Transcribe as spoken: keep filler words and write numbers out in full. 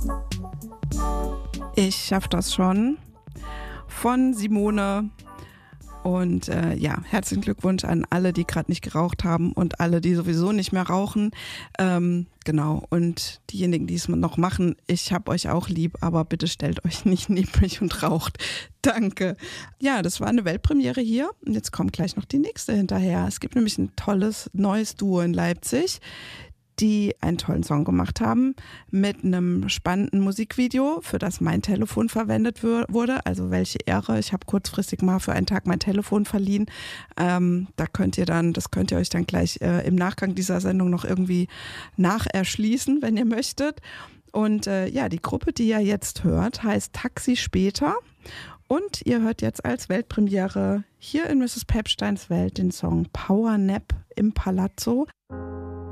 Ich schaff das schon von Simone. Und äh, ja, herzlichen Glückwunsch an alle, die gerade nicht geraucht haben und alle, die sowieso nicht mehr rauchen. Ähm, genau, und diejenigen, die es noch machen, ich hab euch auch lieb, aber bitte stellt euch nicht neben mich und raucht. Danke. Ja, das war eine Weltpremiere hier und jetzt kommt gleich noch die nächste hinterher. Es gibt nämlich ein tolles neues Duo in Leipzig, die einen tollen Song gemacht haben mit einem spannenden Musikvideo, für das mein Telefon verwendet w- wurde. Also welche Ehre. Ich habe kurzfristig mal für einen Tag mein Telefon verliehen. Ähm, da könnt ihr dann, das könnt ihr euch dann gleich äh, im Nachgang dieser Sendung noch irgendwie nacherschließen, wenn ihr möchtet. Und äh, ja, die Gruppe, die ihr jetzt hört, heißt Taxi Später. Und ihr hört jetzt als Weltpremiere hier in Misses Pepsteins Welt den Song Power Nap im Palazzo.